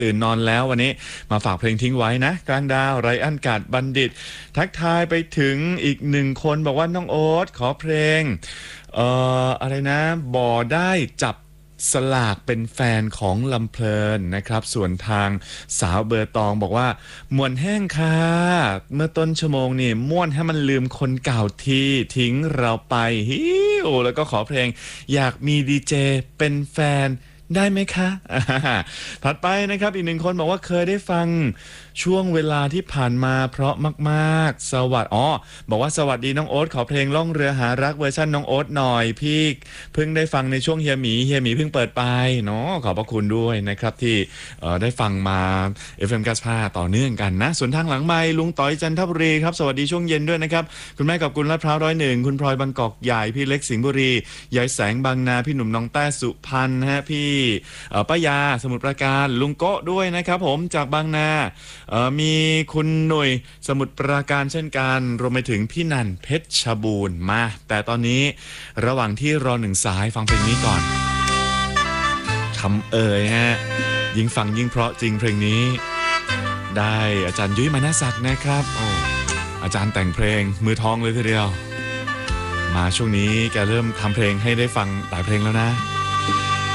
ตื่นนอนแล้ววันนี้มาฝากเพลงทิ้งไว้นะกลางดาวไรอันกาดบัณฑิตทักทายไปถึงอีกหนึ่งคนบอกว่าน้องโอ๊ตขอเพลงอะไรนะบ่ได้จับสลากเป็นแฟนของลำเพลินนะครับส่วนทางสาวเบอร์ตองบอกว่ามวนแห้งค่ะเมื่อต้นชั่วโมงนี่ม่วนให้มันลืมคนเก่าที่ทิ้งเราไปฮิวแล้วก็ขอเพลงอยากมีดีเจเป็นแฟนได้ไหมคะถัดไปนะครับอีกหนึ่งคนบอกว่าเคยได้ฟังช่วงเวลาที่ผ่านมาเพราะมากๆบอกว่าสวัสดีน้องโอ๊ตขอเพลงล่องเรือหารักเวอร์ชันน้องโอ๊ตหน่อยพี่เพิ่งได้ฟังในช่วงเฮียหมีเพิ่งเปิดไปเนาะขอบพระคุณด้วยนะครับที่ได้ฟังมา FM 95ต่อเนื่องกันนะส่วนทางหลังไมค์ลุงต้อยจันทบุรีครับสวัสดีช่วงเย็นด้วยนะครับคุณแม่กับคุณลาดพร้าว101คุณพลอยบางกอกใหญ่พี่เล็กสิงห์บุรียายแสงบางนาพี่หนุ่มน้องแต้สุพรรณฮะพี่ป้ายาสมุทรปราการลุงโก้ด้วยนะครับผมจากบางนามีคุณหนุ่ยสมุทรปราการเช่นกันรวมไปถึงพี่นันเพชรบูรณ์มาแต่ตอนนี้ระหว่างที่รอหนึ่งสายฟังเพลงนี้ก่อนคำฮะยิ่งฟังยิ่งเพราะจริงเพลงนี้ได้อาจารย์ยุ้ยมานาศักดิ์นะครับอาจารย์แต่งเพลงมือทองเลยทีเดียวมาช่วงนี้แกเริ่มทำเพลงให้ได้ฟังหลายเพลงแล้วนะ